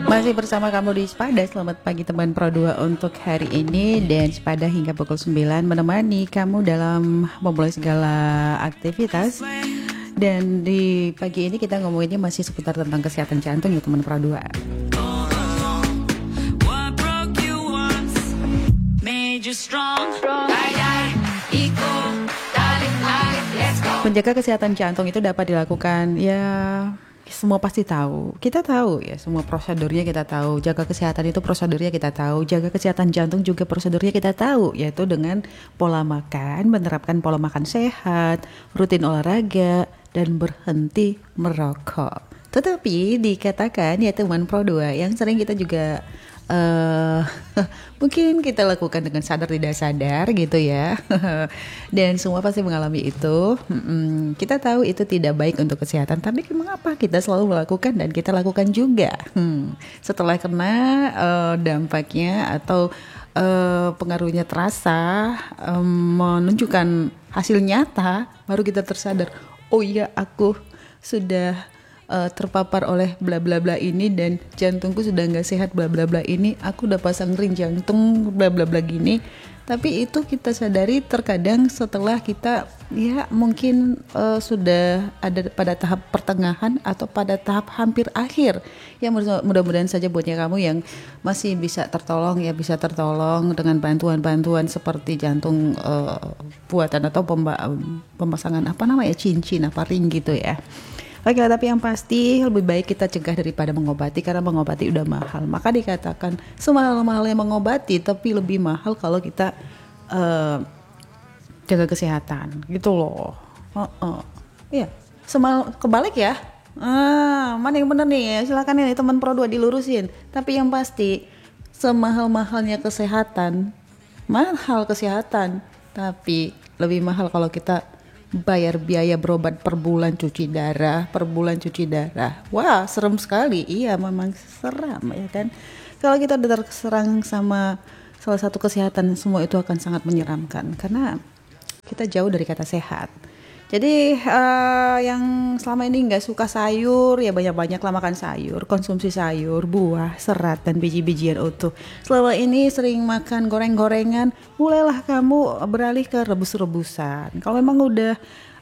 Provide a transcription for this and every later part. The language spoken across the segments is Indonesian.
Masih bersama kamu di Sepada. Selamat pagi teman Pro 2 untuk hari ini. Dan Sepada hingga pukul 9 menemani kamu dalam memulai segala aktivitas. Dan di pagi ini kita ngomonginnya masih seputar tentang kesehatan jantung ya teman Pro 2. Menjaga kesehatan jantung itu dapat dilakukan ya, semua pasti tahu. Kita tahu ya, semua prosedurnya kita tahu. Jaga kesehatan itu prosedurnya kita tahu. Jaga kesehatan jantung juga prosedurnya kita tahu, yaitu dengan pola makan, menerapkan pola makan sehat, rutin olahraga, dan berhenti merokok. Tetapi dikatakan ya teman Pro 2, yang sering kita juga mungkin kita lakukan dengan sadar tidak sadar gitu ya. Dan semua pasti mengalami itu. Kita tahu itu tidak baik untuk kesehatan, tapi mengapa kita selalu melakukan dan kita lakukan juga? Setelah kena dampaknya atau pengaruhnya terasa, menunjukkan hasil nyata, baru kita tersadar, oh iya aku sudah terpapar oleh bla bla bla ini dan jantungku sudah nggak sehat bla bla bla ini, aku udah pasang ring jantung bla bla bla gini. Tapi itu kita sadari terkadang setelah kita ya mungkin sudah ada pada tahap pertengahan atau pada tahap hampir akhir. Ya mudah-mudahan saja buatnya kamu yang masih bisa tertolong ya, bisa tertolong dengan bantuan-bantuan seperti jantung buatan atau pemasangan apa namanya, cincin apa ring gitu ya. Oke, tapi yang pasti lebih baik kita cegah daripada mengobati, karena mengobati udah mahal. Maka dikatakan semahal-mahalnya mengobati, tapi lebih mahal kalau kita jaga kesehatan, gitu loh. Iya, kebalik ya. Mana yang bener nih? Silakan ini teman Pro 2 dilurusin. Tapi yang pasti semahal-mahalnya kesehatan, mahal kesehatan, tapi lebih mahal kalau kita bayar biaya berobat per bulan, cuci darah. Wah, serem sekali. Iya, memang seram ya kan. Kalau kita udah terserang sama salah satu kesehatan, semua itu akan sangat menyeramkan karena kita jauh dari kata sehat. Jadi yang selama ini nggak suka sayur, ya banyak-banyaklah makan sayur, konsumsi sayur, buah, serat, dan biji-bijian utuh. Selama ini sering makan goreng-gorengan, mulailah kamu beralih ke rebus-rebusan. Kalau memang udah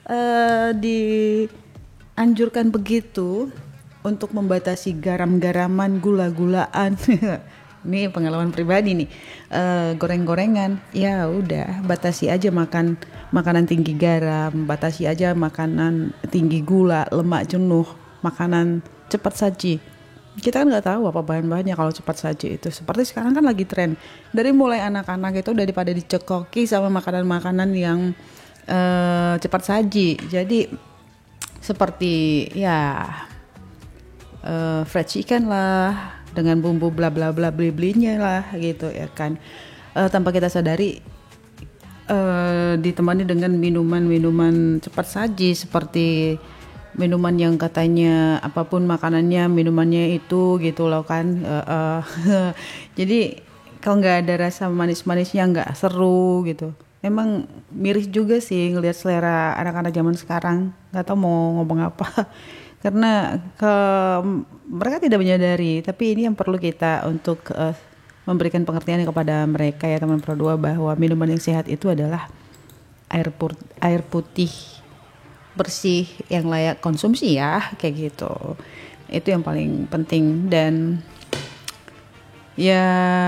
dianjurkan begitu untuk membatasi garam-garaman, gula-gulaan. Ini pengalaman pribadi nih, goreng-gorengan, ya udah batasi aja makanan tinggi garam, batasi aja makanan tinggi gula, lemak jenuh, makanan cepat saji. Kita kan nggak tahu apa bahan-bahannya kalau cepat saji itu. Seperti sekarang kan lagi tren, dari mulai anak-anak itu daripada dicekoki sama makanan-makanan yang cepat saji. Jadi seperti ya fried chicken lah, dengan bumbu bla bla bla beli-belinya lah gitu ya kan, tanpa kita sadari ditemani dengan minuman-minuman cepat saji seperti minuman yang katanya apapun makanannya, minumannya itu gitu loh kan. Jadi kalau nggak ada rasa manis-manisnya nggak seru gitu. Emang miris juga sih ngelihat selera anak-anak zaman sekarang, nggak tahu mau ngomong apa. Karena mereka tidak menyadari, tapi ini yang perlu kita untuk memberikan pengertian kepada mereka ya teman Pro 2, bahwa minuman yang sehat itu adalah air putih bersih yang layak konsumsi ya, kayak gitu. Itu yang paling penting. Dan ya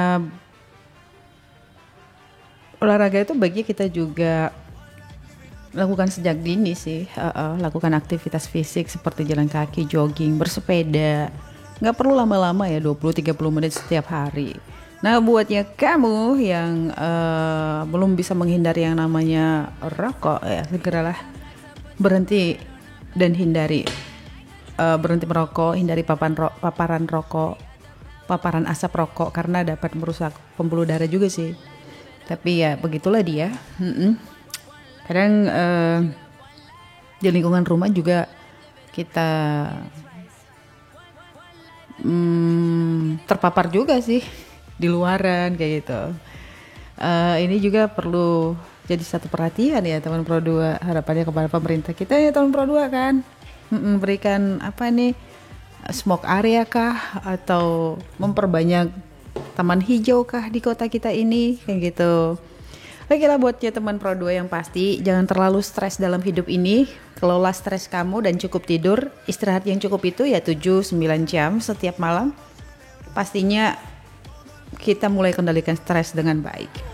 olahraga itu bagi kita juga lakukan sejak dini sih. Lakukan aktivitas fisik seperti jalan kaki, jogging, bersepeda. Nggak perlu lama-lama ya, 20-30 menit setiap hari. Nah, buatnya kamu yang belum bisa menghindari yang namanya rokok ya, segeralah berhenti dan hindari. Berhenti merokok, hindari paparan rokok, paparan asap rokok, karena dapat merusak pembuluh darah juga sih. Tapi ya begitulah dia. Kadang di lingkungan rumah juga kita terpapar juga sih di luaran kayak gitu. Ini juga perlu jadi satu perhatian ya teman Pro 2, harapannya kepada pemerintah kita ya teman Pro 2 kan, berikan apa nih smoke area kah, atau memperbanyak taman hijau kah di kota kita ini, kayak gitu. Oke lah, buat ya teman Pro 2 yang pasti jangan terlalu stres dalam hidup ini. Kelola stres kamu dan cukup tidur. Istirahat yang cukup itu ya 7-9 jam setiap malam. Pastinya kita mulai kendalikan stres dengan baik.